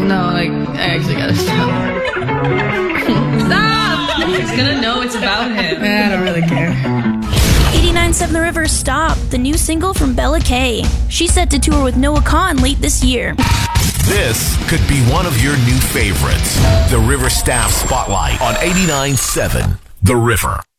No, like, I actually gotta stop. Stop! He's gonna know it's about him. I don't really care. 89.7 The River Stop, the new single from Bella Kay. She's set to tour with Noah Kahan late this year. This could be one of your new favorites. The River Staff Spotlight on 89.7 The River.